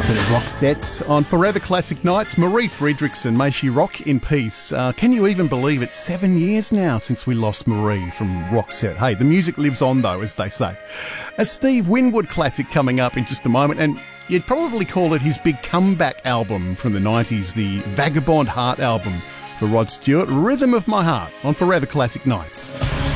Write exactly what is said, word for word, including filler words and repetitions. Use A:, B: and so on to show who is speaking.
A: Roxette on Forever Classic Nights. Marie Fredriksson, may she rock in peace. Uh, can you even believe it's seven years now since we lost Marie from Roxette? Hey, the music lives on though, as they say. A Steve Winwood classic coming up in just a moment, and you'd probably call it his big comeback album from the nineties, the Vagabond Heart album for Rod Stewart, Rhythm of My Heart on Forever Classic Nights.